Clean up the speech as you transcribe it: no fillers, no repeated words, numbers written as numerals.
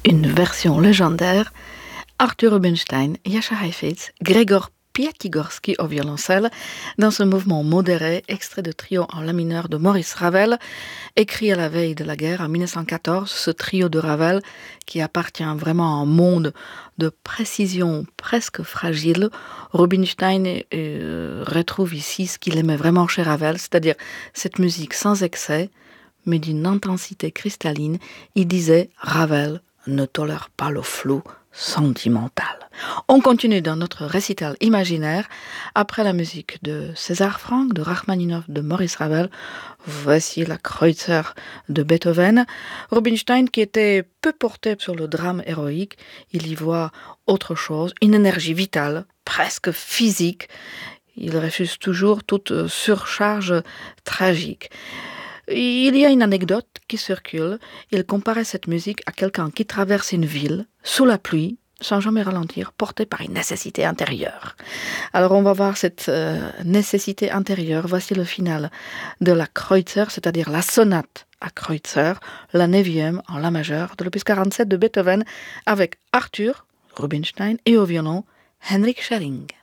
une version légendaire, Arthur Rubinstein, Jascha Heifetz, Gregor Piatigorsky au violoncelle, dans ce mouvement modéré, extrait de trio en la mineur de Maurice Ravel, écrit à la veille de la guerre en 1914, ce trio de Ravel qui appartient vraiment à un monde de précision presque fragile. Rubinstein retrouve ici ce qu'il aimait vraiment chez Ravel, c'est-à-dire cette musique sans excès, mais d'une intensité cristalline. Il disait « Ravel ne tolère pas le flou sentimental ». On continue dans notre récital imaginaire. Après la musique de César Franck, de Rachmaninov, de Maurice Ravel, voici la Kreutzer de Beethoven. Rubinstein, qui était peu porté sur le drame héroïque, il y voit autre chose, une énergie vitale, presque physique. Il refuse toujours toute surcharge tragique. Il y a une anecdote qui circule. Il comparait cette musique à quelqu'un qui traverse une ville sous la pluie, sans jamais ralentir, porté par une nécessité intérieure. Alors on va voir cette nécessité intérieure. Voici le final de la Kreutzer, c'est-à-dire la sonate à Kreutzer, la 9e en la majeure de l'opus 47 de Beethoven, avec Arthur Rubinstein et au violon Henrik Schelling.